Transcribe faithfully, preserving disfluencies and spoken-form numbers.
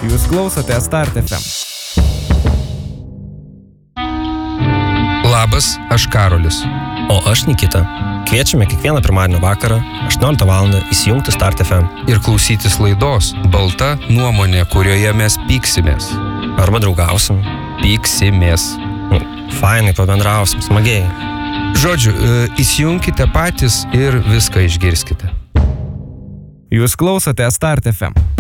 Jūs klausote Start F M. Labas, aš Karolis. O aš Nikita. Kviečiame kiekvieną pirmadienio vakarą aštuonioliktą valandą įsijungti Start F M. Ir klausytis laidos Balta nuomonė, kurioje mes pyksimės. Arba draugausim. Pyksimės. Nu, fainai pabendrausim, smagiai. Žodžiu, įsijunkite patys ir viską išgirskite. Jūs klausote Start F M.